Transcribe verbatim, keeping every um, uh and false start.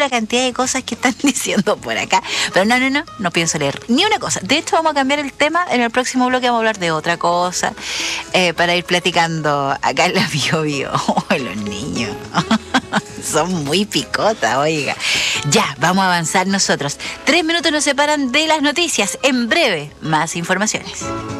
la cantidad de cosas que están diciendo por acá. Pero no, no, no, no pienso leer ni una cosa. De hecho, vamos a cambiar el tema. En el próximo bloque vamos a hablar de otra cosa eh, para ir platicando acá en la Bio Bio. Oh, los niños son muy picotas, oiga. Ya, vamos a avanzar nosotros. Tres minutos nos separan de las noticias. En breve, más informaciones.